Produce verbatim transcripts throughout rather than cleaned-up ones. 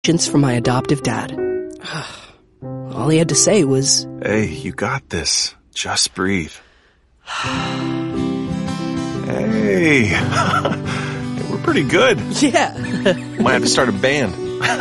from my adoptive dad. All he had to say was, "Hey, you got this. Just breathe." Hey, we're pretty good. Yeah. Might have to start a band.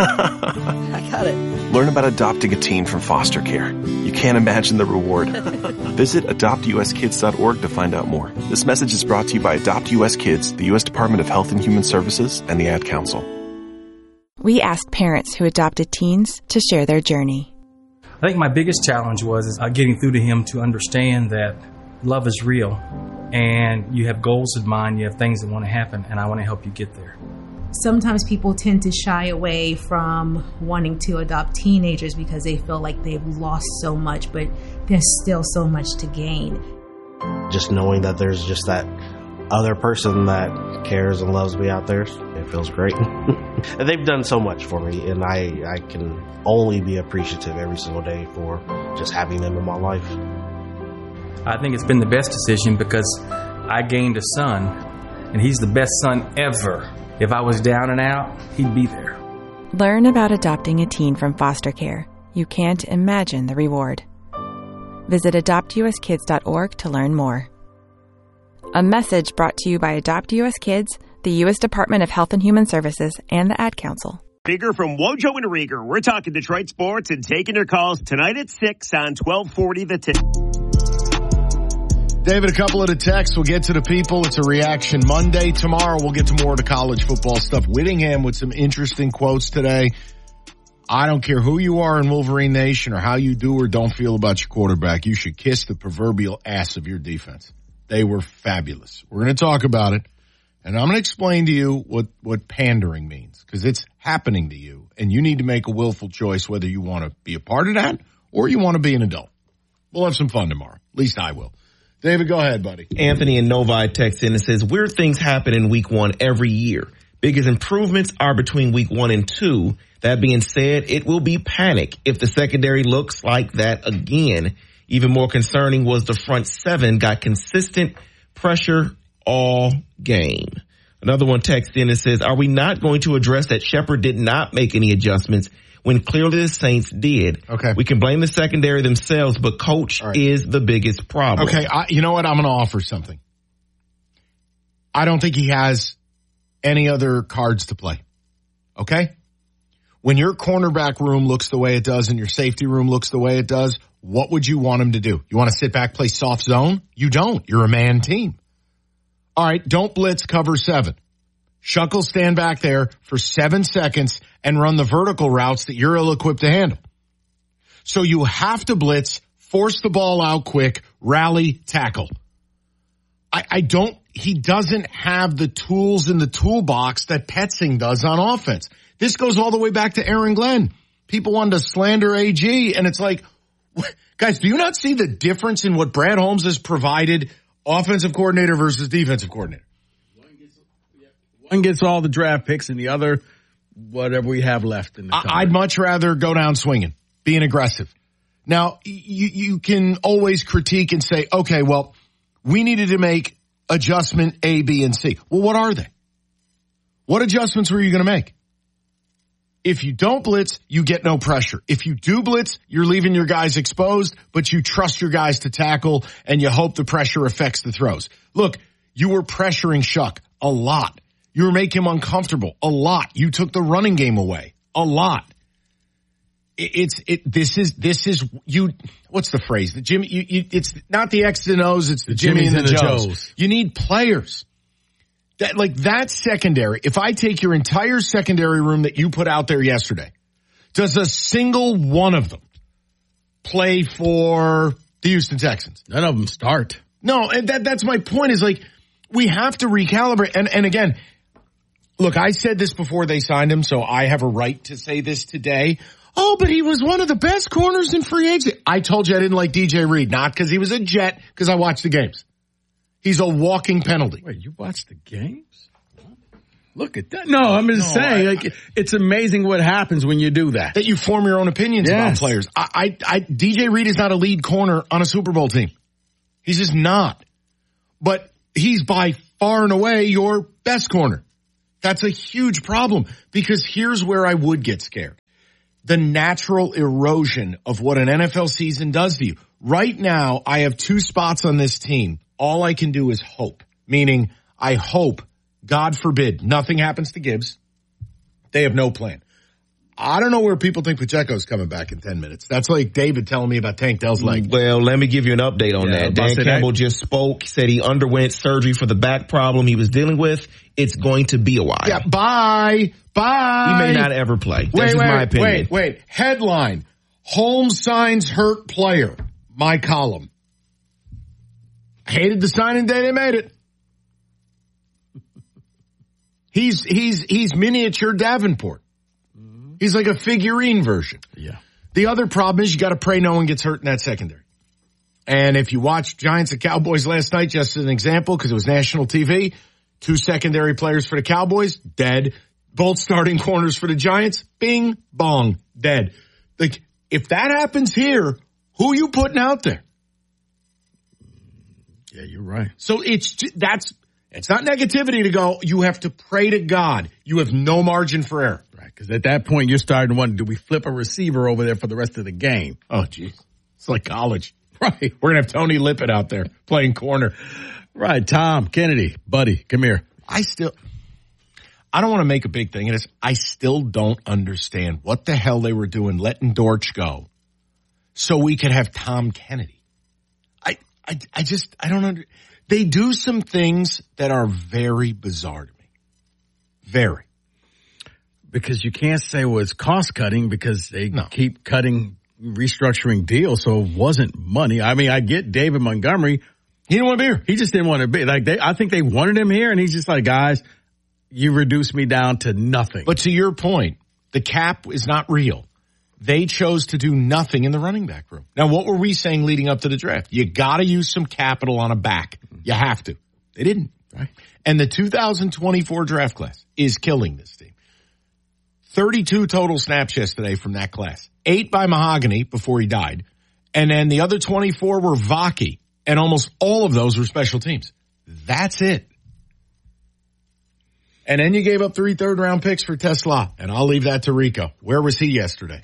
I got it. Learn about adopting a teen from foster care. You can't imagine the reward. Visit adopt u s kids dot org to find out more. This message is brought to you by Adopt U S Kids, the U S Department of Health and Human Services, and the Ad Council. We asked parents who adopted teens to share their journey. I think my biggest challenge was is, uh, getting through to him to understand that love is real and you have goals in mind, you have things that want to happen, and I want to help you get there. Sometimes people tend to shy away from wanting to adopt teenagers because they feel like they've lost so much, but there's still so much to gain. Just knowing that there's just that other person that cares and loves me out there, it feels great. And they've done so much for me, and I, I can only be appreciative every single day for just having them in my life. I think it's been the best decision because I gained a son, and he's the best son ever. If I was down and out, he'd be there. Learn about adopting a teen from foster care. You can't imagine the reward. Visit adopt u s kids dot org to learn more. A message brought to you by Adopt U S Kids, the U S Department of Health and Human Services, and the Ad Council. Bigger from Wojo and Rieger. We're talking Detroit sports and taking your calls tonight at six on twelve forty The Tip. David, a couple of the texts. We'll get to the people. It's a reaction Monday. Tomorrow, we'll get to more of the college football stuff. Whittingham with some interesting quotes today. I don't care who you are in Wolverine Nation or how you do or don't feel about your quarterback. You should kiss the proverbial ass of your defense. They were fabulous. We're going to talk about it, and I'm going to explain to you what, what pandering means, because it's happening to you, and you need to make a willful choice whether you want to be a part of that or you want to be an adult. We'll have some fun tomorrow. At least I will. David, go ahead, buddy. Anthony in Novi texts in and says, weird things happen in week one every year. Biggest improvements are between week one and two. That being said, it will be panic if the secondary looks like that again. Even more concerning was the front seven got consistent pressure all game. Another one texts in and says, are we not going to address that Shepard did not make any adjustments when clearly the Saints did? Okay. We can blame the secondary themselves, but coach right. is the biggest problem. Okay, I, you know what? I'm going to offer something. I don't think he has any other cards to play. Okay? When your cornerback room looks the way it does and your safety room looks the way it does, what would you want him to do? You want to sit back, play soft zone? You don't. You're a man team. All right, don't blitz cover seven. Shuckle stand back there for seven seconds and run the vertical routes that you're ill-equipped to handle. So you have to blitz, force the ball out quick, rally, tackle. I, I don't, he doesn't have the tools in the toolbox that Petzing does on offense. This goes all the way back to Aaron Glenn. People wanted to slander A G, and it's like, guys, do you not see the difference in what Brad Holmes has provided, offensive coordinator versus defensive coordinator? One gets all the draft picks and the other, whatever we have left in the time. I'd much rather go down swinging, being aggressive. Now, you, you can always critique and say, okay, well, we needed to make adjustment A, B, and C. Well, what are they? What adjustments were you going to make? If you don't blitz, you get no pressure. If you do blitz, you're leaving your guys exposed, but you trust your guys to tackle, and you hope the pressure affects the throws. Look, you were pressuring Shuck a lot. You were making him uncomfortable a lot. You took the running game away a lot. It, it's it. This is this is you. What's the phrase? The Jimmy. You, you, it's not the X and O's. It's the, the Jimmy and the, and the Joes. Joes. You need players. That like that secondary. If I take your entire secondary room that you put out there yesterday, does a single one of them play for the Houston Texans? None of them start. No, and that that's my point. Is like we have to recalibrate. And and again. Look, I said this before they signed him, so I have a right to say this today. Oh, but he was one of the best corners in free agency. I told you I didn't like D J Reed, not because he was a Jet, because I watched the games. He's a walking penalty. Wait, you watched the games? Look at that. No, I'm just no, saying, I, like, it's amazing what happens when you do that. That you form your own opinions yes. about players. I, I, I, D J Reed is not a lead corner on a Super Bowl team. He's just not. But he's by far and away your best corner. That's a huge problem because here's where I would get scared. The natural erosion of what an N F L season does to you. Right now, I have two spots on this team. All I can do is hope, meaning I hope, God forbid, nothing happens to Gibbs. They have no plan. I don't know where people think Pacheco's coming back in ten minutes. That's like David telling me about Tank Dell's leg. Well, let me give you an update on Yeah, that. Dan Campbell that. just spoke, said he underwent surgery for the back problem he was dealing with. It's going to be a while. Yeah, bye. Bye. He may not ever play. That's wait, just wait, my opinion. Wait, wait. Headline. Holmes signs hurt player. My column. I hated the signing day they made it. He's, he's, he's miniature Davenport. He's like a figurine version. Yeah. The other problem is you got to pray no one gets hurt in that secondary. And if you watched Giants and Cowboys last night, just as an example, because it was national T V, two secondary players for the Cowboys, dead. Both starting corners for the Giants, bing, bong, dead. Like, if that happens here, who are you putting out there? Yeah, you're right. So it's, that's, it's not negativity to go, you have to pray to God. You have no margin for error. Right, because at that point, you're starting to wonder, do we flip a receiver over there for the rest of the game? Oh, geez. It's like college. Right. We're going to have Tony Lippett out there playing corner. Right. Tom Kennedy, buddy, come here. I still, I don't want to make a big thing of this. I still don't understand what the hell they were doing letting Dortch go so we could have Tom Kennedy. I, I, I just, I don't under, they do some things that are very bizarre to me. Very. Because you can't say, well, it's cost cutting because they No. keep cutting, restructuring deals, so it wasn't money. I mean, I get David Montgomery. He didn't want to be here. He just didn't want to be. Like, they, I think they wanted him here, and he's just like, guys, you reduced me down to nothing. But to your point, the cap is not real. They chose to do nothing in the running back room. Now, what were we saying leading up to the draft? You got to use some capital on a back. You have to. They didn't. Right. And the two thousand twenty-four draft class is killing this team. thirty-two total snaps yesterday from that class. Eight by Mahogany before he died. And then the other twenty-four were Vaki. And almost all of those were special teams. That's it. And then you gave up three third round picks for Tesla. And I'll leave that to Rico. Where was he yesterday?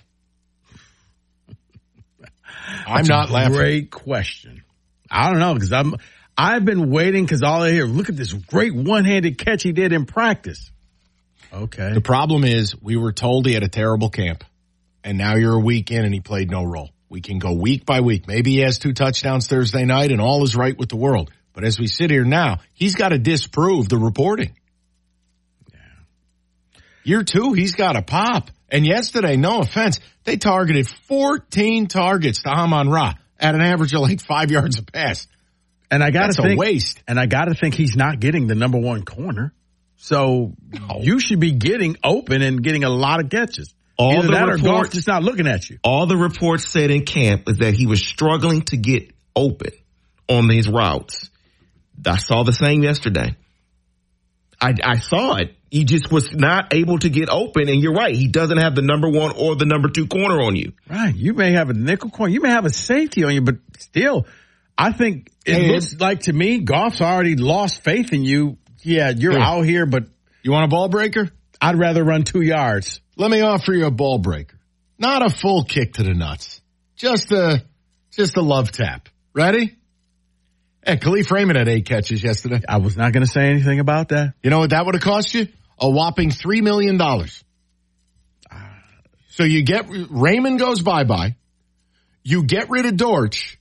I'm That's not a laughing. Great question. I don't know, because I'm, I've been waiting because all I hear, look at this great one-handed catch he did in practice. Okay. The problem is we were told he had a terrible camp. And now you're a week in and he played no role. We can go week by week. Maybe he has two touchdowns Thursday night and all is right with the world. But as we sit here now, he's got to disprove the reporting. Yeah. Year two, he's got to pop. And yesterday, no offense, they targeted fourteen targets to Amon-Ra at an average of like five yards a pass. And I got to think, a waste. And I got to think he's not getting the number one corner. So no. You should be getting open and getting a lot of catches. All Either the that reports, or Goff just not looking at you. All the reports said in camp is that he was struggling to get open on these routes. I saw the same yesterday. I, I saw it. He just was not able to get open. And you're right. He doesn't have the number one or the number two corner on you. Right. You may have a nickel corner. You may have a safety on you, but still, I think it hey, looks like to me, Goff's already lost faith in you. Yeah, you're Here. out here, but You want a ball breaker? I'd rather run two yards. Let me offer you a ball breaker. Not a full kick to the nuts. Just a, just a love tap. Ready? Hey, Khalif Raymond had eight catches yesterday. I was not going to say anything about that. You know what that would have cost you? A whopping three million dollars. So you get, Raymond goes bye-bye. You get rid of Dortch.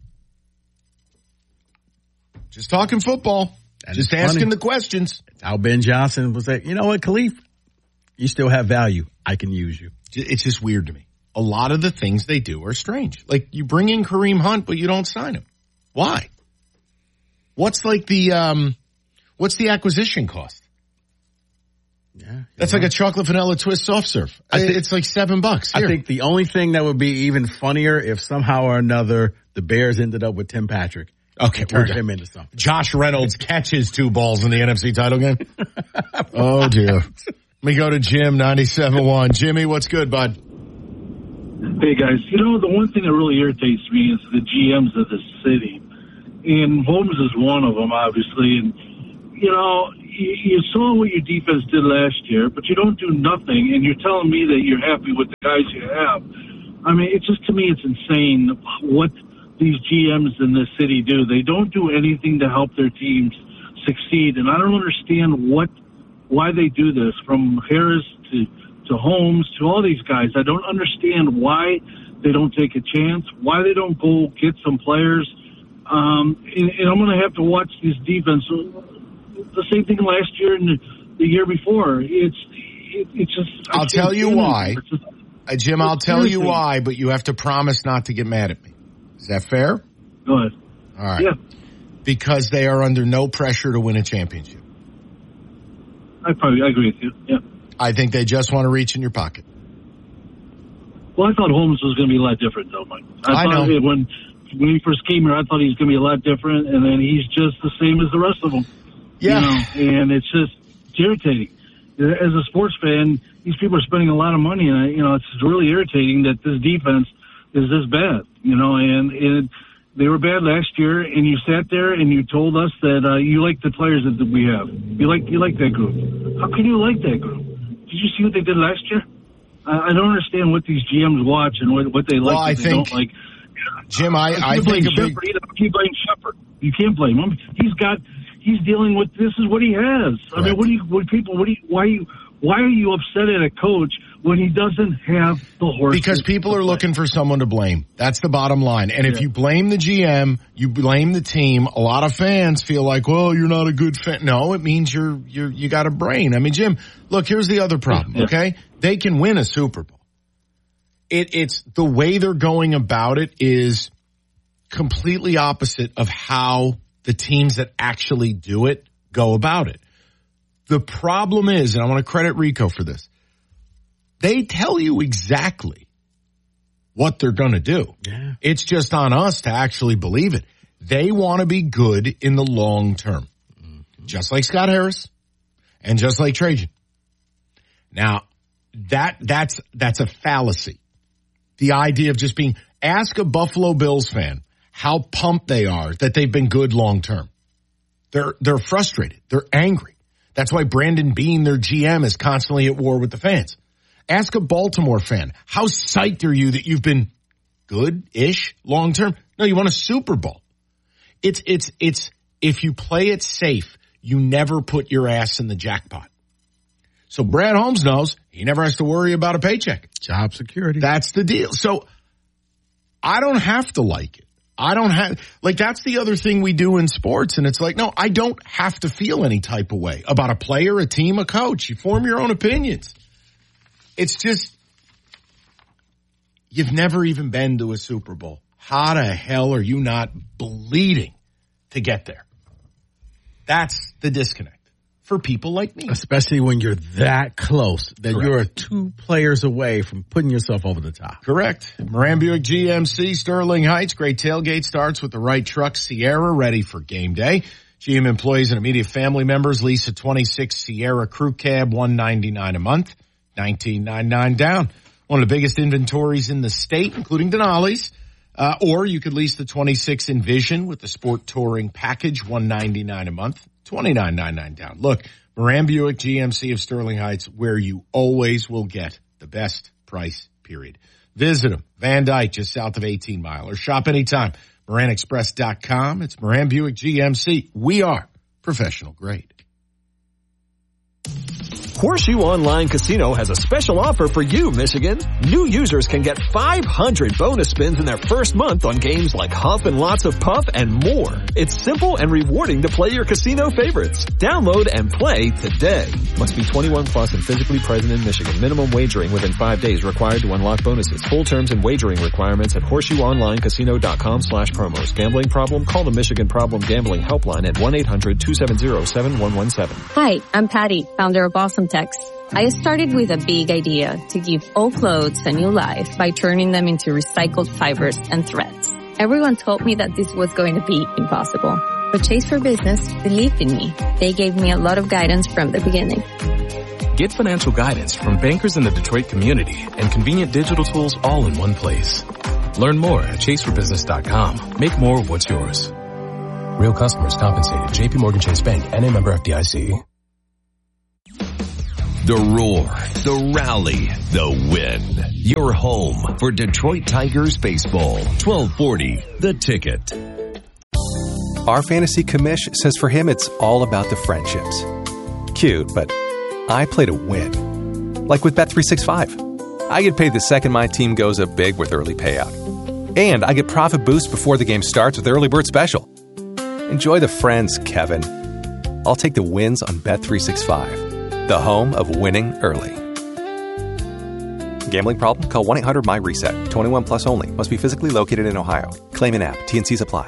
Just talking football. That Just is asking funny. the questions. How Ben Johnson was like, you know what, Khalif? You still have value. I can use you. It's just weird to me. A lot of the things they do are strange. Like you bring in Kareem Hunt, but you don't sign him. Why? What's like the, um, what's the acquisition cost? Yeah, That's right. like a chocolate vanilla twist soft serve. I think- it's like seven bucks. Here. I think the only thing that would be even funnier if somehow or another the Bears ended up with Tim Patrick. Okay, and turned we're him into something. Josh Reynolds catches two balls in the N F C title game. Oh dear. Let me go to Jim ninety-seven point one. Jimmy, what's good, bud? Hey guys, you know the one thing that really irritates me is the G Ms of the city, and Holmes is one of them, obviously. And you know, you, you saw what your defense did last year, but you don't do nothing, and you're telling me that you're happy with the guys you have. I mean, it's just, to me, it's insane what these G Ms in this city do. They don't do anything to help their teams succeed, and I don't understand what why they do this, from Harris to, to Holmes to all these guys. I don't understand why they don't take a chance, why they don't go get some players. Um, and, and I'm going to have to watch this defense. The same thing last year and the, the year before. It's it, it's just. I'll tell you why, just, uh, Jim. I'll tell you why, but you have to promise not to get mad at me. Is that fair? Go ahead. All right. Yeah. Because they are under no pressure to win a championship. I probably I agree with you. Yeah. I think they just want to reach in your pocket. Well, I thought Holmes was going to be a lot different, though, Mike. I, I thought know. It, when when he first came here, I thought he was going to be a lot different, and then he's just the same as the rest of them. Yeah. You know, and it's just it's irritating. As a sports fan, these people are spending a lot of money, and I, you know, it's really irritating that this defense is this bad. You know, and and they were bad last year, and you sat there and you told us that uh, you like the players that we have. You like you like that group. How can you like that group? Did you see what they did last year? I, I don't understand what these G Ms watch and what, what they like Well, and I they think, don't like. Jim, I, I think a big... You can't blame Shepard. You can't blame him. He's got. He's dealing with. This is what he has. I mean, what do you? What people? What do you? Why are you? Why are you upset at a coach when he doesn't have the horse? Because people are looking for someone to blame. That's the bottom line. And if yeah. you blame the G M, you blame the team. A lot of fans feel like, well, you're not a good fan. No, it means you're you're you got a brain. I mean, Jim, look, here's the other problem. Yeah. Okay, they can win a Super Bowl. It it's the way they're going about it is completely opposite of how the teams that actually do it go about it. The problem is, and I want to credit Rico for this, they tell you exactly what they're going to do. Yeah. It's just on us to actually believe it. They want to be good in the long term, mm-hmm. just like Scott Harris and just like Trajan. Now, that that's that's a fallacy. The idea of just being, ask a Buffalo Bills fan how pumped they are that they've been good long term. They're they're frustrated. They're angry. That's why Brandon Beane, their G M, is constantly at war with the fans. Ask a Baltimore fan, how psyched are you that you've been good-ish long term? No, you want a Super Bowl. It's it's it's if you play it safe, you never put your ass in the jackpot. So Brad Holmes knows he never has to worry about a paycheck. Job security. That's the deal. So I don't have to like it. I don't have, like, that's the other thing we do in sports. And it's like, no, I don't have to feel any type of way about a player, a team, a coach. You form your own opinions. It's just, you've never even been to a Super Bowl. How the hell are you not bleeding to get there? That's the disconnect for people like me. Especially when you're that close, that Correct. You're two players away from putting yourself over the top. Correct. Moran Buick G M C, Sterling Heights. Great tailgate starts with the right truck, Sierra, ready for game day. G M employees and immediate family members lease a twenty-six Sierra Crew Cab, one ninety-nine a month, nineteen ninety-nine down. One of the biggest inventories in the state, including Denali's. Uh, or you could lease the twenty-six Envision with the Sport Touring Package, one ninety-nine a month, twenty-nine ninety-nine down. Look, Moran Buick G M C of Sterling Heights, where you always will get the best price, period. Visit them, Van Dyke, just south of eighteen mile, or shop anytime. Moran Express dot com. It's Moran Buick G M C. We are professional grade. Horseshoe Online Casino has a special offer for you, Michigan. New users can get five hundred bonus spins in their first month on games like Huff and Lots of Puff and more. It's simple and rewarding to play your casino favorites. Download and play today. Must be twenty-one plus and physically present in Michigan. Minimum wagering within five days required to unlock bonuses. Full terms and wagering requirements at horseshoe online casino dot com slash promos. Gambling problem? Call the Michigan Problem Gambling Helpline at one eight hundred two seven zero seven one one seven. Hi, I'm Patty, founder of Awesome Text. I started with a big idea to give old clothes a new life by turning them into recycled fibers and threads. Everyone told me that this was going to be impossible, but Chase for Business believed in me. They gave me a lot of guidance from the beginning. Get financial guidance from bankers in the Detroit community and convenient digital tools all in one place. Learn more at chase for business dot com. Make more what's yours. Real customers compensated. J P Morgan Chase Bank, N A member F D I C. The roar, the rally, the win. Your home for Detroit Tigers baseball. twelve forty, The Ticket. Our fantasy commish says for him it's all about the friendships. Cute, but I play to win. Like with Bet three sixty-five. I get paid the second my team goes up big with early payout. And I get profit boost before the game starts with Early Bird Special. Enjoy the friends, Kevin. I'll take the wins on Bet three sixty-five, the home of winning early. Gambling problem? Call one eight hundred M Y reset. twenty-one plus only. Must be physically located in Ohio. Claim in app. T N Cs apply.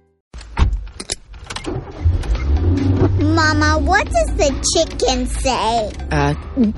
Mama, what does the chicken say? Uh,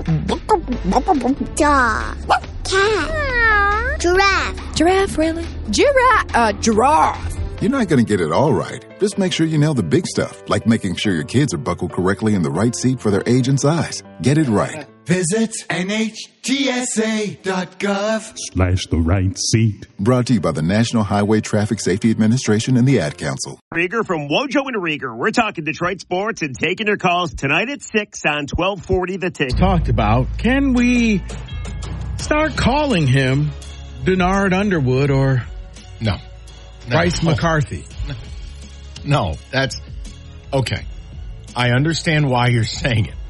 Dog. Cat. Giraffe. Giraffe, really? Giraffe. Uh, giraffe. You're not going to get it all right. Just make sure you nail the big stuff, like making sure your kids are buckled correctly in the right seat for their age and size. Get it right. Visit N H T S A dot gov slash the right seat. Brought to you by the National Highway Traffic Safety Administration and the Ad Council. Rieger from Wojo and Rieger. We're talking Detroit sports and taking your calls tonight at six on twelve forty The Tick. Talked about, can we start calling him Denard Underwood or no, no. Bryce no. McCarthy? No, that's okay. I understand why you're saying it.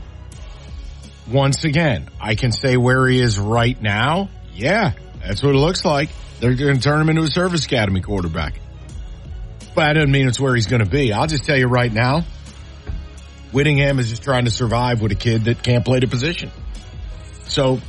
Once again, I can say where he is right now. Yeah, that's what it looks like. They're going to turn him into a service academy quarterback. But that doesn't mean it's where he's going to be. I'll just tell you right now, Whittingham is just trying to survive with a kid that can't play the position. So,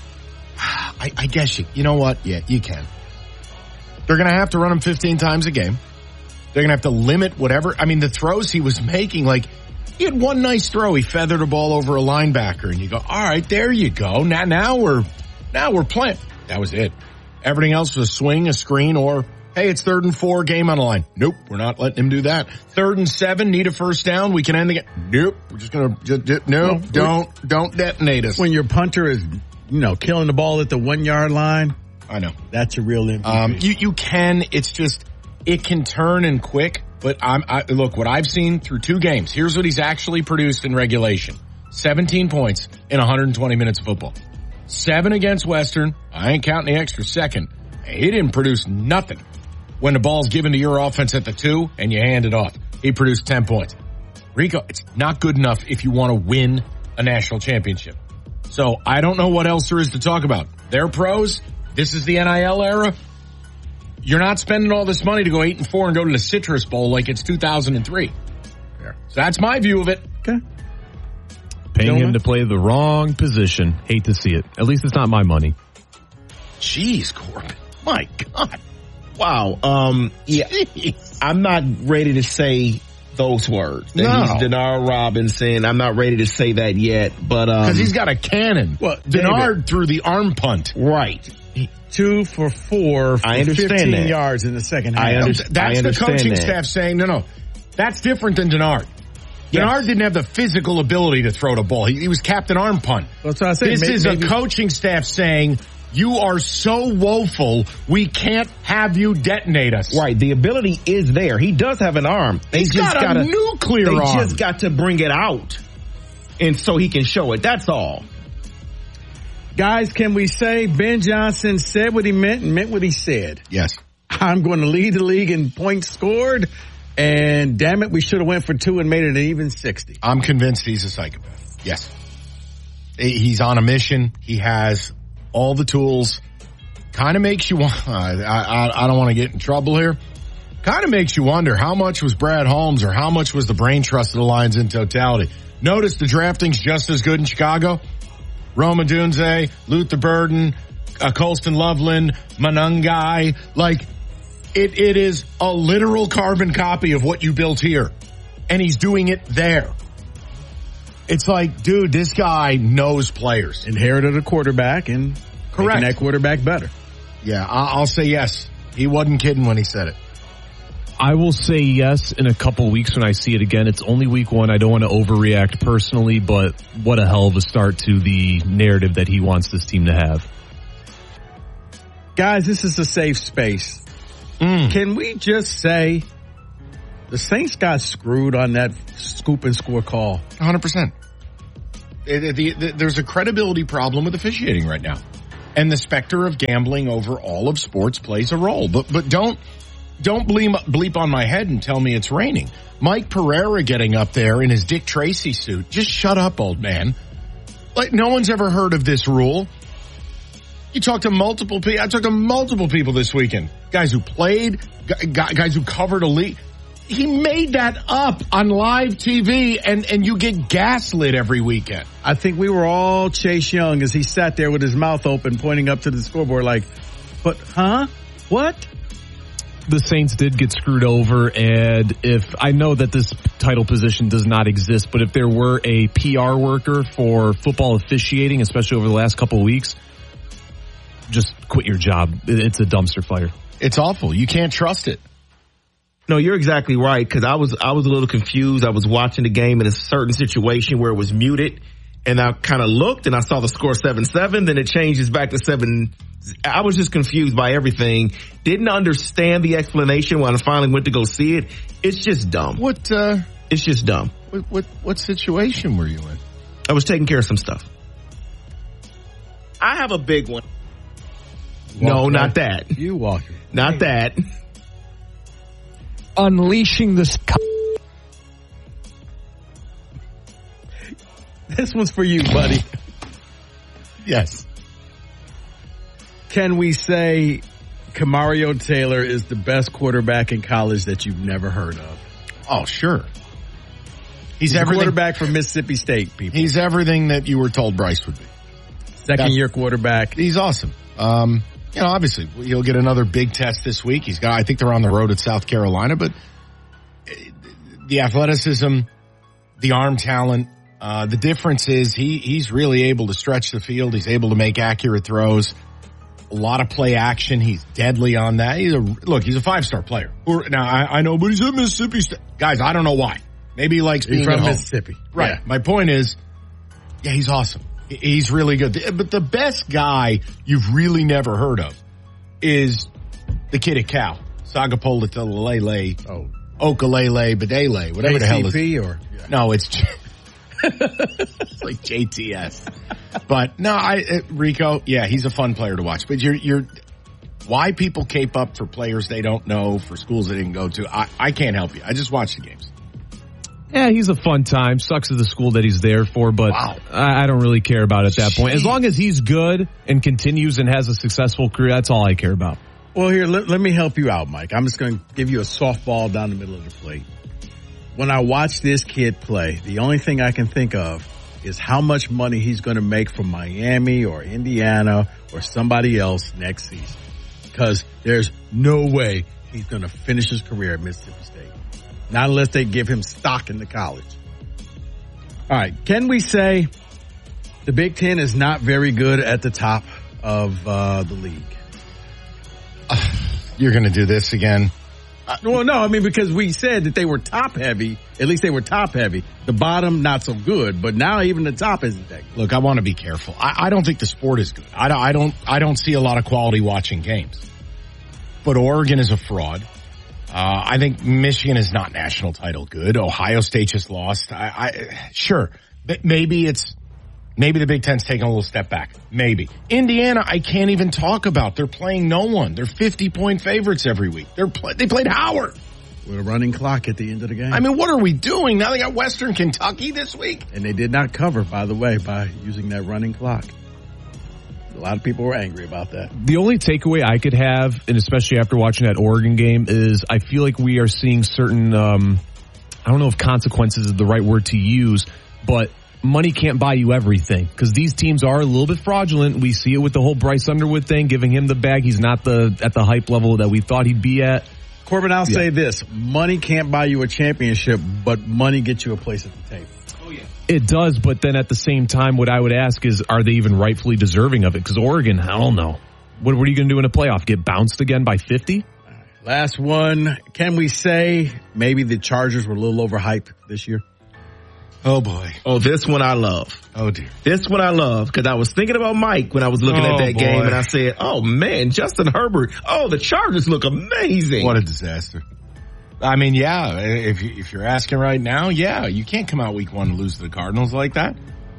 I, I guess you, you know what? Yeah, you can. They're going to have to run him fifteen times a game. They're going to have to limit whatever. I mean, the throws he was making, like, he had one nice throw. He feathered a ball over a linebacker, and you go, all right, there you go. Now, now we're, now we're playing. That was it. Everything else was a swing, a screen, or, hey, it's third and four, game on the line. Nope, we're not letting him do that. Third and seven, need a first down. We can end the game. Nope, we're just gonna, just, just, no, well, don't, don't detonate us. When your punter is, you know, killing the ball at the one yard line. I know. That's a real M V P. Um, you, you can, it's just, it can turn and quick. But I'm, I, look, what I've seen through two games, here's what he's actually produced in regulation. seventeen points in one hundred twenty minutes of football. Seven against Western. I ain't counting the extra second. He didn't produce nothing when the ball's given to your offense at the two and you hand it off. He produced ten points. Rico, it's not good enough if you want to win a national championship. So I don't know what else there is to talk about. They're pros. This is the N I L era. You're not spending all this money to go eight and four and go to the Citrus Bowl like it's two thousand three. So that's my view of it. Okay. Paying Gentlemen? him to play the wrong position. Hate to see it. At least it's not my money. Jeez, Corbin. My God. Wow. Um, yeah, I'm not ready to say those words. That No. he's Denard Robinson. I'm not ready to say that yet, but um, Because he's got a cannon. Well, Denard David, threw the arm punt. Right. Two for four for I understand fifteen that. yards in the second half. I under- That's I the understand coaching that. staff saying, no, no, that's different than Denard. Yes. Denard didn't have the physical ability to throw the ball. He, he was captain arm punt. That's what I said. This Maybe- is maybe- a coaching staff saying, you are so woeful, we can't have you detonate us. Right. The ability is there. He does have an arm. They He's just got a gotta, nuclear They arm. just got to bring it out, and so he can show it. That's all. Guys, can we say Ben Johnson said what he meant and meant what he said? Yes. I'm going to lead the league in points scored, and damn it, we should have went for two and made it an even sixty. I'm convinced he's a psychopath. Yes. He's on a mission. He has all the tools. Kind of makes you want, I, I, I don't want to get in trouble here. Kind of makes you wonder how much was Brad Holmes or how much was the brain trust of the Lions in totality. Notice the drafting's just as good in Chicago. Roma Dunze, Luther Burden, uh, Colston Loveland, Manungai. Like, it, it is a literal carbon copy of what you built here. And he's doing it there. It's like, dude, this guy knows players. Inherited a quarterback and Correct. making that quarterback better. Yeah, I'll say yes. He wasn't kidding when he said it. I will say yes in a couple weeks when I see it again. It's only week one. I don't want to overreact personally, but what a hell of a start to the narrative that he wants this team to have. Guys, this is a safe space. Mm. Can we just say the Saints got screwed on that scoop and score call? one hundred percent. The, the, the, there's a credibility problem with officiating right now. And the specter of gambling over all of sports plays a role. But but don't don't bleep, bleep on my head and tell me it's raining. Mike Pereira getting up there in his Dick Tracy suit. Just shut up, old man. Like, no one's ever heard of this rule. You talk to multiple people. I talked to multiple people this weekend. Guys who played, guys who covered a league. He made that up on live T V, and, and you get gaslit every weekend. I think we were all Chase Young as he sat there with his mouth open, pointing up to the scoreboard like, but, huh? What? The Saints did get screwed over, and if I know that this title position does not exist, but if there were a P R worker for football officiating, especially over the last couple of weeks, just quit your job. It's a dumpster fire. It's awful. You can't trust it. No, you're exactly right, because I was I was a little confused. I was watching the game in a certain situation where it was muted, and I kind of looked, and I saw the score seven seven, then it changes back to seven. I was just confused by everything. Didn't understand the explanation when I finally went to go see it. It's just dumb. What? Uh, it's just dumb. What, what, what situation were you in? I was taking care of some stuff. I have a big one. No, Walk not right. that. You walk. Not Hey. that. Unleashing this. Co- This one's for you, buddy. Yes. Can we say Camario Taylor is the best quarterback in college that you've never heard of? Oh, sure. He's, He's a everything. quarterback from Mississippi State, people. He's everything that you were told Bryce would be. Second year quarterback. He's awesome. Um, you know, obviously he'll get another big test this week. He's got, I think they're on the road at South Carolina, but the athleticism, the arm talent, uh, the difference is he, he's really able to stretch the field. He's able to make accurate throws. A lot of play action. He's deadly on that. He's a, look, he's a five-star player. Now, I, I know, but he's at Mississippi State. Guys, I don't know why. Maybe he likes being He's from at home. Mississippi. Right. Yeah. My point is, yeah, he's awesome. He's really good. But the best guy you've really never heard of is the kid at Cal. Sagapola Lele. Oh. Okalele Badele. Whatever the hell is it. Or? Yeah. No, it's it's like J T S. But no, I uh, Rico, yeah, he's a fun player to watch. But you're you're why people cape up for players they don't know, for schools they didn't go to. I, I can't help you. I just watch the games. Yeah, he's a fun time. Sucks at the school that he's there for, but wow. I, I don't really care about it at that point. As long as he's good and continues and has a successful career, that's all I care about. Well, here, let, let me help you out, Mike. I'm just going to give you a softball down the middle of the plate. When I watch this kid play, the only thing I can think of is how much money he's going to make from Miami or Indiana or somebody else next season. Because there's no way he's going to finish his career at Mississippi State. Not unless they give him stock in the college. All right. Can we say the Big Ten is not very good at the top of uh, the league? You're going to do this again. Uh, well, no, I mean, because we said that they were top heavy. At least they were top heavy. The bottom, not so good. But now even the top isn't that good. Look, I want to be careful. I, I don't think the sport is good. I don't, I don't, I don't see a lot of quality watching games. But Oregon is a fraud. Uh, I think Michigan is not national title good. Ohio State just lost. I, I sure, maybe it's, maybe the Big Ten's taking a little step back. Maybe. Indiana, I can't even talk about. They're playing no one. They're fifty point favorites every week. They're play, they played Howard. With a running clock at the end of the game. I mean, what are we doing? Now they got Western Kentucky this week. And they did not cover, by the way, by using that running clock. A lot of people were angry about that. The only takeaway I could have, and especially after watching that Oregon game, is I feel like we are seeing certain, um, I don't know if consequences is the right word to use, but money can't buy you everything. Because these teams are a little bit fraudulent. We see it with the whole Bryce Underwood thing, giving him the bag. He's not the at the hype level that we thought he'd be at. Corbin, I'll yeah. say this. Money can't buy you a championship, but money gets you a place at the table. Oh, yeah. It does, but then at the same time, what I would ask is, are they even rightfully deserving of it? Because Oregon, I don't know. What, what are you going to do in a playoff? Get bounced again by fifty? Last one. Can we say maybe the Chargers were a little overhyped this year? Oh, boy. Oh, this one I love. Oh, dear. This one I love because I was thinking about Mike when I was looking oh, at that boy. game, and I said, oh, man, Justin Herbert. Oh, the Chargers look amazing. What a disaster. I mean, yeah, if, you, if you're asking right now, yeah, you can't come out week one and lose to the Cardinals like that.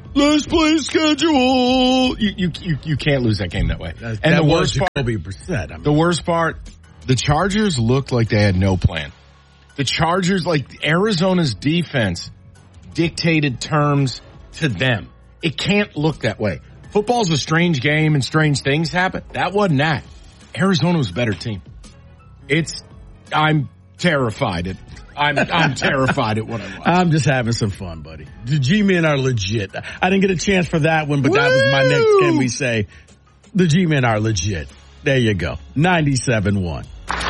let's play schedule. You you you, you can't lose that game that way. That, and that the worst part, Jacoby Brissett. I mean. the worst part, the Chargers looked like they had no plan. The Chargers, like Arizona's defense, dictated terms to them. It can't look that way. Football's a strange game and strange things happen. That wasn't that. Arizona was a better team. It's, I'm terrified at, I'm, I'm terrified at what I watched. I'm just having some fun, buddy. The G-men are legit. I didn't get a chance for that one, but Woo! That was my next, can we say, the G-men are legit. There you go. ninety-seven one.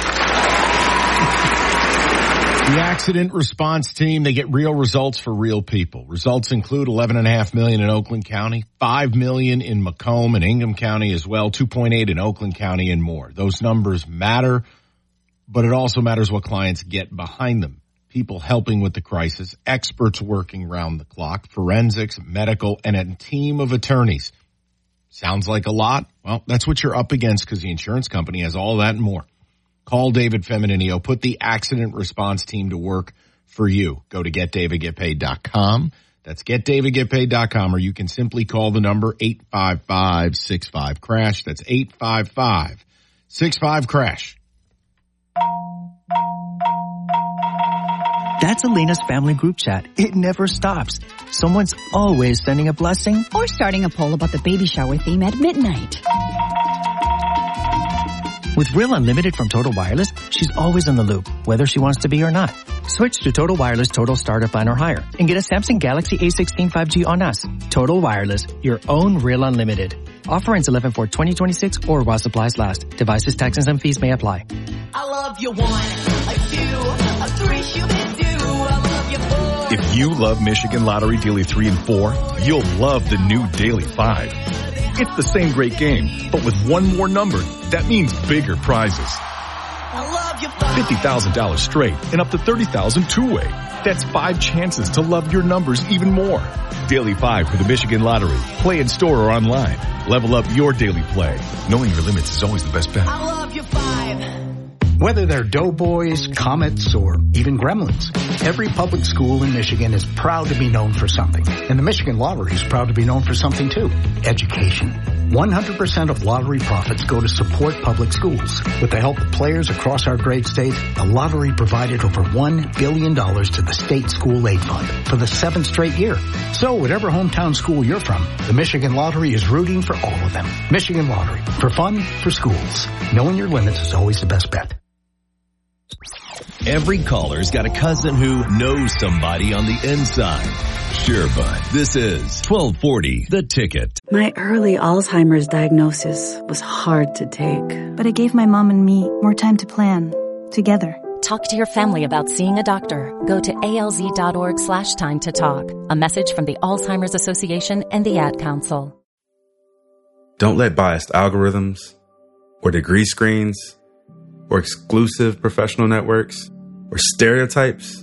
The accident response team, they get real results for real people. Results include eleven point five million dollars in Oakland County, five million dollars in Macomb and Ingham County as well, two point eight in Oakland County and more. Those numbers matter, but it also matters what clients get behind them. People helping with the crisis, experts working round the clock, forensics, medical, and a team of attorneys. Sounds like a lot? Well, that's what you're up against because the insurance company has all that and more. Call David Femininio. Put the accident response team to work for you. Go to get david get paid dot com. That's get david get paid dot com, or you can simply call the number eight five five, six five, crash. That's eight five five, six five, crash. That's Elena's family group chat. It never stops. Someone's always sending a blessing or starting a poll about the baby shower theme at midnight. With Real Unlimited from Total Wireless, she's always in the loop, whether she wants to be or not. Switch to Total Wireless Total Starter Plan or higher and get a Samsung Galaxy A sixteen five G on us. Total Wireless, your own Real Unlimited. Offer ends eleven four twenty twenty-six or while supplies last. Devices, taxes, and fees may apply. I love you one, a two, a three, you can do. I love you four. If you love Michigan Lottery Daily three and four, you'll love the new Daily five. It's the same great game, but with one more number, that means bigger prizes. fifty thousand dollars straight and up to thirty thousand dollars two-way. That's five chances to love your numbers even more. Daily five for the Michigan Lottery. Play in store or online. Level up your daily play. Knowing your limits is always the best bet. I love you five. Whether they're Doughboys, Comets, or even Gremlins, every public school in Michigan is proud to be known for something. And the Michigan Lottery is proud to be known for something too. Education. one hundred percent of lottery profits go to support public schools. With the help of players across our great state, the lottery provided over one billion dollars to the state school aid fund for the seventh straight year. So whatever hometown school you're from, the Michigan Lottery is rooting for all of them. Michigan Lottery. For fun, for schools. Knowing your limits is always the best bet. Every caller's got a cousin who knows somebody on the inside. Sure, bud. This is twelve forty, The Ticket. My early Alzheimer's diagnosis was hard to take, but it gave my mom and me more time to plan together. Talk to your family about seeing a doctor. Go to alz.org slash time to talk. A message from the Alzheimer's Association and the Ad Council. Don't let biased algorithms or degree screens or exclusive professional networks or stereotypes.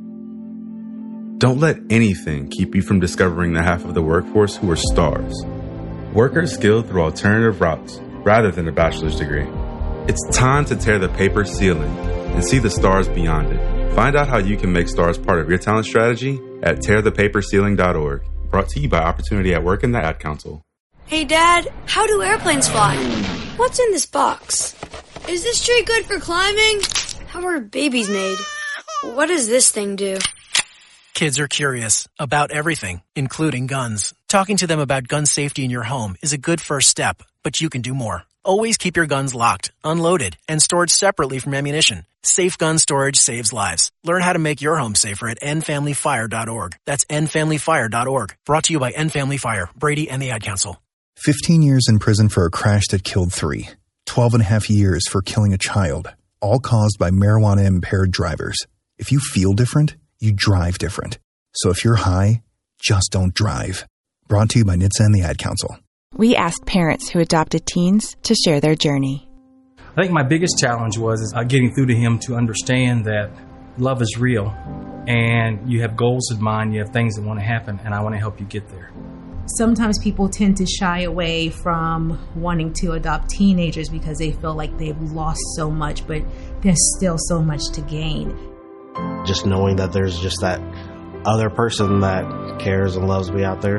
Don't let anything keep you from discovering the half of the workforce who are stars. Workers skilled through alternative routes rather than a bachelor's degree. It's time to tear the paper ceiling and see the stars beyond it. Find out how you can make stars part of your talent strategy at tear the paper ceiling dot org. Brought to you by Opportunity at Work and the Ad Council. Hey Dad, how do airplanes fly? What's in this box? Is this tree good for climbing? How are babies made? What does this thing do? Kids are curious about everything, including guns. Talking to them about gun safety in your home is a good first step, but you can do more. Always keep your guns locked, unloaded, and stored separately from ammunition. Safe gun storage saves lives. Learn how to make your home safer at end family fire dot org. That's end family fire dot org. Brought to you by End Family Fire, Brady, and the Ad Council. fifteen years in prison for a crash that killed three. twelve and a half years for killing a child, all caused by marijuana-impaired drivers. If you feel different, you drive different. So if you're high, just don't drive. Brought to you by N H T S A and the Ad Council. We asked parents who adopted teens to share their journey. I think my biggest challenge was is, uh, getting through to him to understand that love is real and you have goals in mind, you have things that want to happen, and I want to help you get there. Sometimes people tend to shy away from wanting to adopt teenagers because they feel like they've lost so much, but there's still so much to gain. Just knowing that there's just that other person that cares and loves me out there, it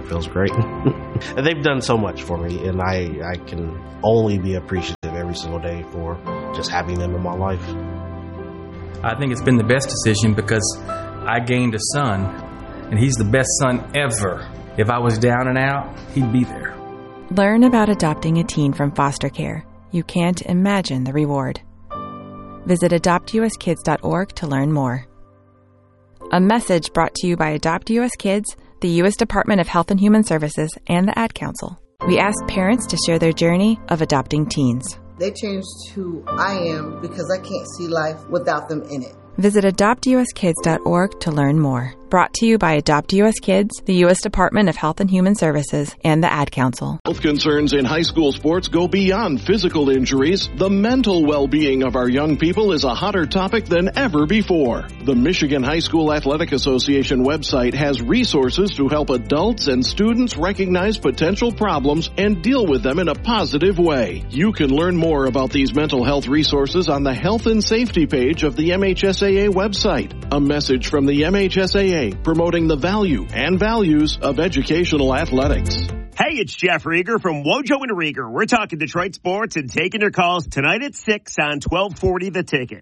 it feels great. And they've done so much for me, and I, I can only be appreciative every single day for just having them in my life. I think it's been the best decision because I gained a son, and he's the best son ever. If I was down and out, he'd be there. Learn about adopting a teen from foster care. You can't imagine the reward. Visit adopt u s kids dot org to learn more. A message brought to you by Adopt U S Kids, the U S Department of Health and Human Services, and the Ad Council. We ask parents to share their journey of adopting teens. They changed who I am because I can't see life without them in it. Visit adopt u s kids dot org to learn more. Brought to you by Adopt U S Kids, the U S Department of Health and Human Services, and the Ad Council. Health concerns in high school sports go beyond physical injuries. The mental well-being of our young people is a hotter topic than ever before. The Michigan High School Athletic Association website has resources to help adults and students recognize potential problems and deal with them in a positive way. You can learn more about these mental health resources on the Health and Safety page of the M H S A A website. A message from the M H S A A promoting the value and values of educational athletics. Hey, it's Jeff Rieger from Wojo and Rieger. We're talking Detroit sports and taking your calls tonight at six on twelve forty The Ticket.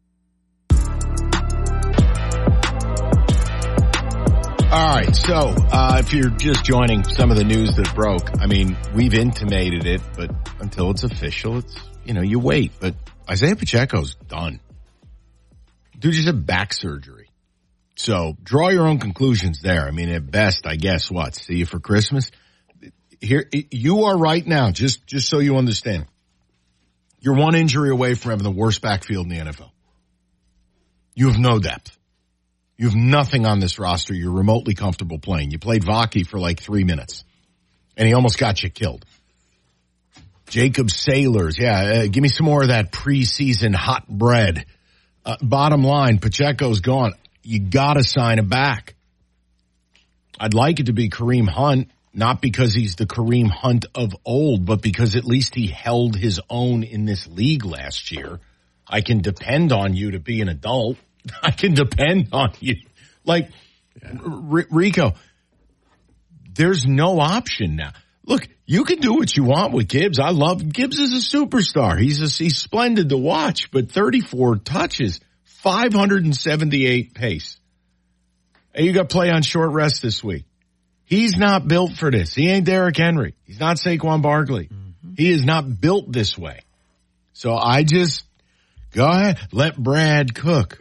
All right, so uh, if you're just joining some of the news that broke, I mean, we've intimated it, but until it's official, it's, you know, you wait. But Isaiah Pacheco's done. Dude just had back surgery. So draw your own conclusions there. I mean, at best, I guess, what, see you for Christmas? Here, you are right now, just, just so you understand. You're one injury away from having the worst backfield in the N F L. You have no depth. You have nothing on this roster you're remotely comfortable playing. You played Vaki for like three minutes, and he almost got you killed. Jacob Sailors, yeah, uh, give me some more of that preseason hot bread. Uh, bottom line, Pacheco's gone. You got to sign him back. I'd like it to be Kareem Hunt, not because he's the Kareem Hunt of old, but because at least he held his own in this league last year. I can depend on you to be an adult. I can depend on you. Like, yeah. R- Rico, there's no option now. Look, you can do what you want with Gibbs. I love Gibbs is a superstar. He's a, he's splendid to watch, but thirty-four touches. five hundred seventy-eight pace. And you got play on short rest this week. He's not built for this. He ain't Derrick Henry. He's not Saquon Barkley. Mm-hmm. He is not built this way. So I just, go ahead, let Brad cook.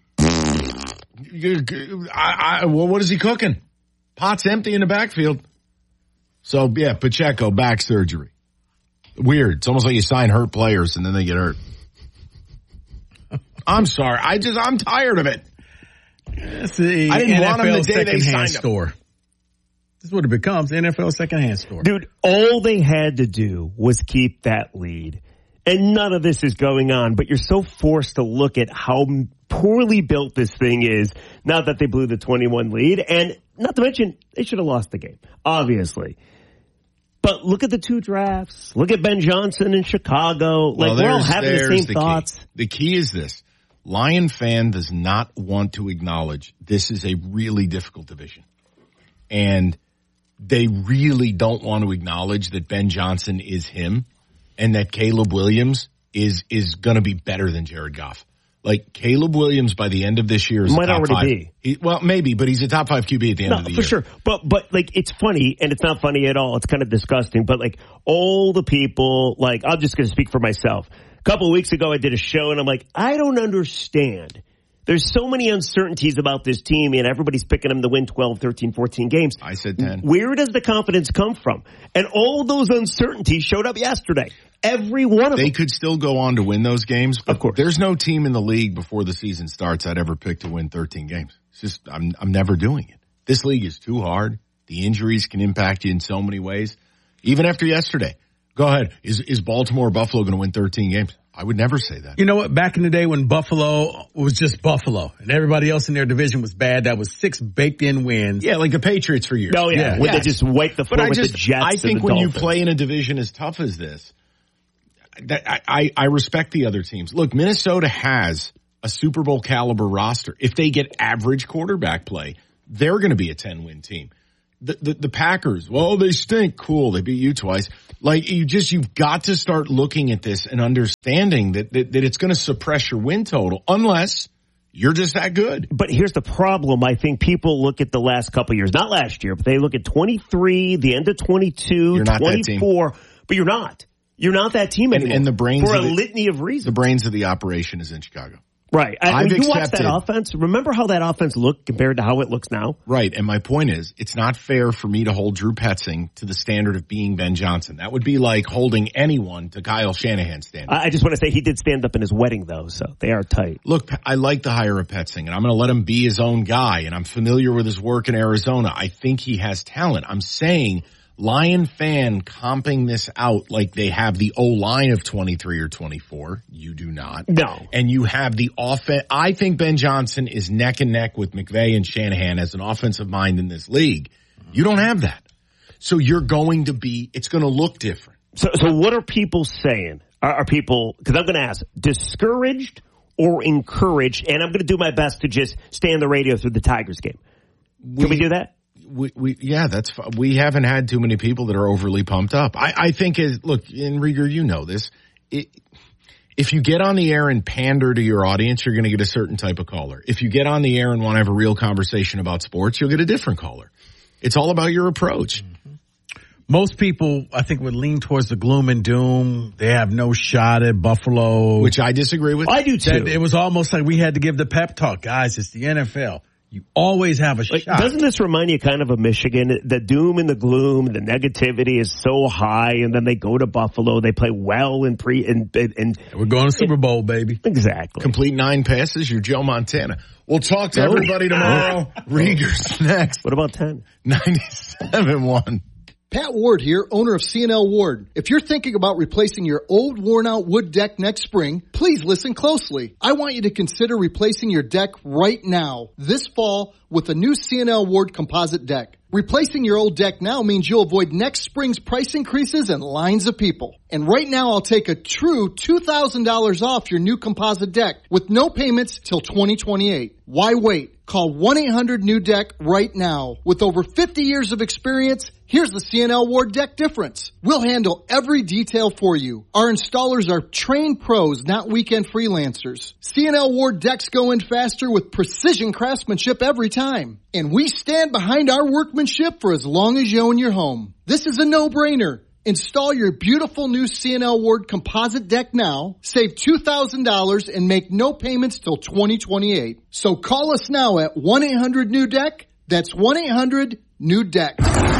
I, I, well, what is he cooking? Pot's empty in the backfield. So, yeah, Pacheco, back surgery. Weird. It's almost like you sign hurt players and then they get hurt. I'm sorry. I just, I'm tired of it. It's the I didn't N F L want him the day they signed store. This is what it becomes, N F L secondhand store. Dude, all they had to do was keep that lead. And none of this is going on, but you're so forced to look at how poorly built this thing is now that they blew the twenty-one lead. And not to mention, they should have lost the game, obviously. But look at the two drafts. Look at Ben Johnson in Chicago. Like, well, we're all having the same the thoughts. Key. The key is this. Lion fan does not want to acknowledge this is a really difficult division. And they really don't want to acknowledge that Ben Johnson is him and that Caleb Williams is is going to be better than Jared Goff. Like, Caleb Williams by the end of this year is might a top already five. be. He, well, maybe, but he's a top five Q B at the end no, of the for year. sure. But, but like, it's funny, and it's not funny at all. It's kind of disgusting. But, like, all the people, like, I'm just going to speak for myself. A couple of weeks ago, I did a show, and I'm like, I don't understand. There's so many uncertainties about this team, and everybody's picking them to win twelve, thirteen, fourteen games. I said ten. Where does the confidence come from? And all those uncertainties showed up yesterday. Every one of they them. They could still go on to win those games, but of course. There's no team in the league before the season starts I'd ever pick to win thirteen games. It's just, I'm, I'm never doing it. This league is too hard. The injuries can impact you in so many ways. Even after yesterday. Go ahead. Is, is Baltimore or Buffalo going to win thirteen games? I would never say that. You know what? Back in the day when Buffalo was just Buffalo and everybody else in their division was bad, that was six baked-in wins. Yeah, like the Patriots for years. Oh, yeah. yeah. When yes. they just wipe the floor but with I just, the Jets I think and the when Dolphins. You play in a division as tough as this, that I, I, I respect the other teams. Look, Minnesota has a Super Bowl caliber roster. If they get average quarterback play, they're going to be a ten-win team. The, the, the Packers, well, they stink. Cool. They beat you twice. Like, you just, you've got to start looking at this and understanding that, that, that it's going to suppress your win total unless you're just that good. But here's the problem. I think people look at the last couple of years, not last year, but they look at twenty-three, the end of twenty-two, twenty-four, but you're not. You're not that team anymore. And, and the brains for a of the, litany of reasons. The brains of the operation is in Chicago. Right. I I've mean, you watch accepted, that offense. Remember how that offense looked compared to how it looks now? Right. And my point is, it's not fair for me to hold Drew Petzing to the standard of being Ben Johnson. That would be like holding anyone to Kyle Shanahan's standard. I just want to say he did stand up in his wedding, though, so they are tight. Look, I like the hire of Petzing, and I'm going to let him be his own guy, and I'm familiar with his work in Arizona. I think he has talent. I'm saying Lion fan comping this out like they have the O-line of twenty-three or twenty-four. You do not. No. And you have the offense. I think Ben Johnson is neck and neck with McVay and Shanahan as an offensive mind in this league. You don't have that. So you're going to be, it's going to look different. So, so what are people saying? Are, are people, because I'm going to ask, discouraged or encouraged? And I'm going to do my best to just stay on the radio through the Tigers game. Can we, we do that? We, we, yeah, that's, we haven't had too many people that are overly pumped up. I, I think is, look, in Rieger, you know this. It, if you get on the air and pander to your audience, you're going to get a certain type of caller. If you get on the air and want to have a real conversation about sports, you'll get a different caller. It's all about your approach. Mm-hmm. Most people, I think, would lean towards the gloom and doom. They have no shot at Buffalo. Which I disagree with. I do too. That it was almost like we had to give the pep talk. Guys, it's the N F L. You always have a like, shot. Doesn't this remind you kind of of Michigan? The doom and the gloom, the negativity is so high, and then they go to Buffalo. They play well in pre and and, and we're going to Super Bowl, baby. Exactly. Complete nine passes. You're Joe Montana. We'll talk to everybody tomorrow. Rieger's next. What about ten? ninety-seven one. Pat Ward here, owner of C and L Ward. If you're thinking about replacing your old worn-out wood deck next spring, please listen closely. I want you to consider replacing your deck right now, this fall, with a new C and L Ward composite deck. Replacing your old deck now means you'll avoid next spring's price increases and lines of people. And right now, I'll take a true two thousand dollars off your new composite deck with no payments till twenty twenty-eight. Why wait? Call one eight hundred new deck right now. With over fifty years of experience, here's the C and L Ward deck difference. We'll handle every detail for you. Our installers are trained pros, not weekend freelancers. C and L Ward decks go in faster with precision craftsmanship every time. And we stand behind our workmanship for as long as you own your home. This is a no-brainer. Install your beautiful new C and L Ward composite deck now, save two thousand dollars, and make no payments till twenty twenty-eight. So call us now at one eight hundred new deck. That's one eight hundred new deck.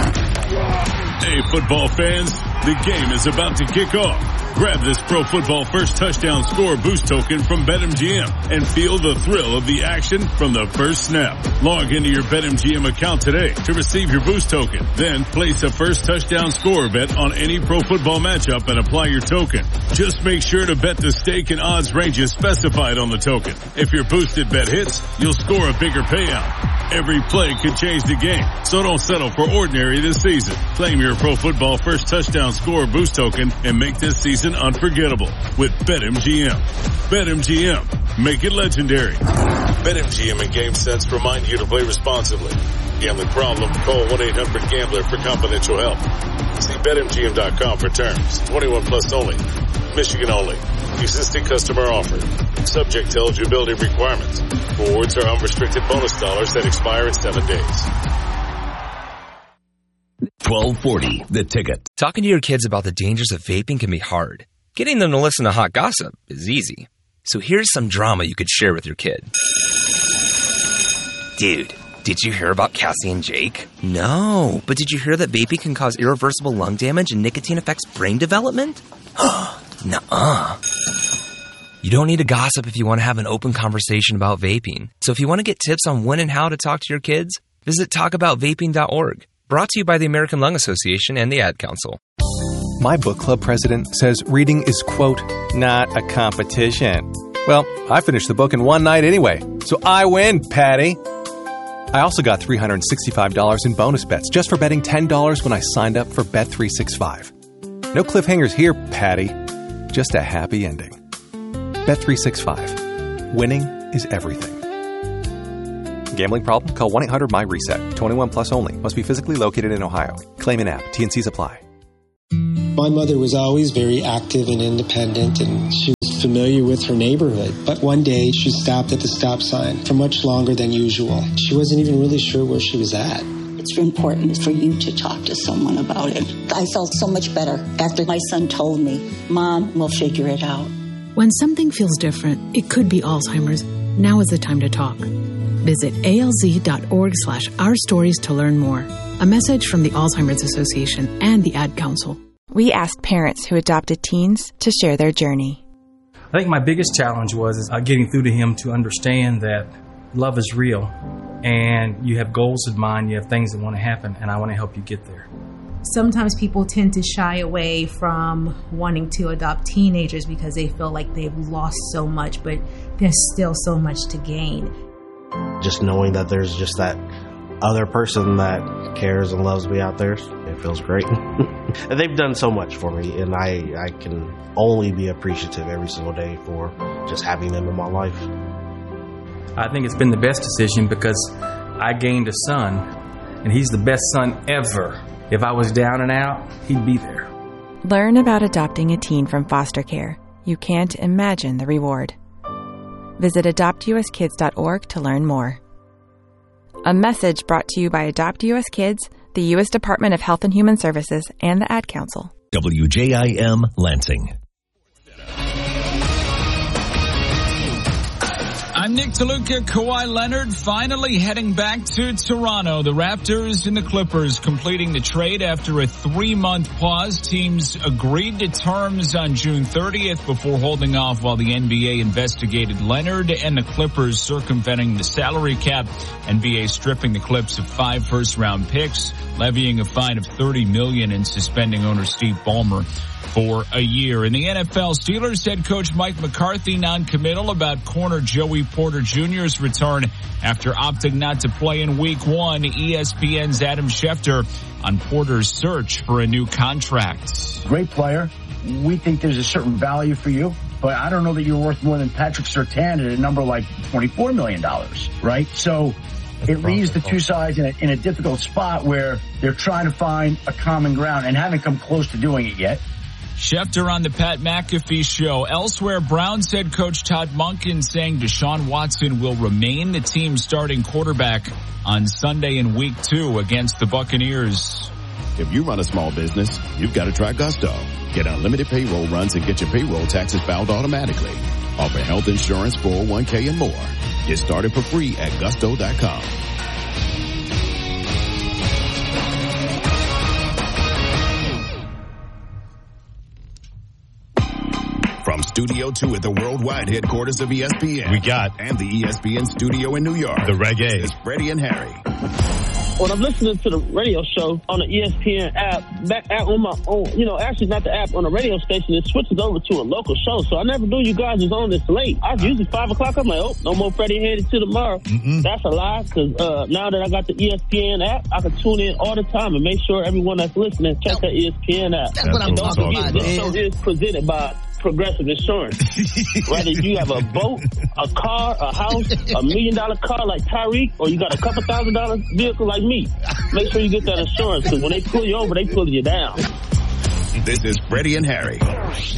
Hey, football fans, the game is about to kick off. Grab this Pro Football First Touchdown Score boost token from BetMGM and feel the thrill of the action from the first snap. Log into your BetMGM account today to receive your boost token. Then place a first touchdown score bet on any pro football matchup and apply your token. Just make sure to bet the stake and odds ranges specified on the token. If your boosted bet hits, you'll score a bigger payout. Every play could change the game, so don't settle for ordinary this season. Claim your Pro Football First Touchdown Score boost token and make this season unforgettable with BetMGM. BetMGM. Make it legendary. BetMGM and GameSense remind you to play responsibly. Gambling problem? Call one eight hundred gambler for confidential help. See Bet M G M dot com for terms. twenty-one plus only. Michigan only. Existing customer offer. Subject to eligibility requirements. Rewards are unrestricted bonus dollars that expire in seven days. twelve forty, The Ticket. Talking to your kids about the dangers of vaping can be hard. Getting them to listen to hot gossip is easy. So here's some drama you could share with your kid. Dude, did you hear about Cassie and Jake? No, but did you hear that vaping can cause irreversible lung damage and nicotine affects brain development? Nuh-uh. You don't need to gossip if you want to have an open conversation about vaping. So if you want to get tips on when and how to talk to your kids, visit talk about vaping dot org. Brought to you by the American Lung Association and the Ad Council. My book club president says reading is, quote, not a competition. Well, I finished the book in one night anyway, so I win, Patty. I also got three hundred sixty-five dollars in bonus bets just for betting ten dollars when I signed up for Bet three sixty-five. No cliffhangers here, Patty. Just a happy ending. Bet three sixty-five. Winning is everything. Gambling problem? Call one eight hundred M Y reset. twenty-one plus only. Must be physically located in Ohio. Claim in app. T N Cs apply. My mother was always very active and independent, and she was familiar with her neighborhood. But one day, she stopped at the stop sign for much longer than usual. She wasn't even really sure where she was at. It's important for you to talk to someone about it. I felt so much better after my son told me, Mom, we'll figure it out. When something feels different, it could be Alzheimer's. Now is the time to talk. Visit alz.org slash our stories to learn more. A message from the Alzheimer's Association and the Ad Council. We asked parents who adopted teens to share their journey. I think my biggest challenge was is, uh, getting through to him to understand that love is real and you have goals in mind, you have things that want to happen, and I want to help you get there. Sometimes people tend to shy away from wanting to adopt teenagers because they feel like they've lost so much, but there's still so much to gain. Just knowing that there's just that other person that cares and loves me out there, it feels great. And they've done so much for me, and I, I can only be appreciative every single day for just having them in my life. I think it's been the best decision because I gained a son, and he's the best son ever. If I was down and out, he'd be there. Learn about adopting a teen from foster care. You can't imagine the reward. Visit adopt u s kids dot org to learn more. A message brought to you by Adopt U S Kids, the U S Department of Health and Human Services, and the Ad Council. W J I M Lansing. I'm Nick DeLuca. Kawhi Leonard finally heading back to Toronto. The Raptors and the Clippers completing the trade after a three-month pause. Teams agreed to terms on June thirtieth before holding off while the N B A investigated Leonard and the Clippers circumventing the salary cap. N B A stripping the Clips of five first-round picks, levying a fine of thirty million dollars and suspending owner Steve Ballmer for a year. In the N F L, Steelers head coach Mike McCarthy non-committal about corner Joey Porter Junior's return after opting not to play in week one. E S P N's Adam Schefter on Porter's search for a new contract. Great player. We think there's a certain value for you, but I don't know that you're worth more than Patrick Surtain at a number like twenty-four million dollars, right? So it leaves the two sides in a, in a difficult spot where they're trying to find a common ground and haven't come close to doing it yet. Schefter on the Pat McAfee show. Elsewhere, Browns head coach Todd Monken saying Deshaun Watson will remain the team's starting quarterback on Sunday in week two against the Buccaneers. If you run a small business, you've got to try Gusto. Get unlimited payroll runs and get your payroll taxes filed automatically. Offer health insurance, four oh one k, and more. Get started for free at gusto dot com. From Studio two at the worldwide headquarters of E S P N. We got. And the E S P N studio in New York. The Reggae is Freddie and Harry. When I'm listening to the radio show on the E S P N app, back app on my own, you know, actually not the app, on the radio station, it switches over to a local show. So I never knew you guys was on this late. I was usually five o'clock. I'm like, oh, no more Freddie and Harry till tomorrow. Mm-mm. That's a lie, because uh, now that I got the E S P N app, I can tune in all the time and make sure everyone that's listening check that E S P N app. That's what I'm talking about. This show is presented by Progressive Insurance. Whether you have a boat, a car, a house, a million dollar car like Tyreek, or you got a couple thousand dollar vehicle like me, make sure you get that insurance, because when they pull you over, they pull you down. This is Freddie and Harry.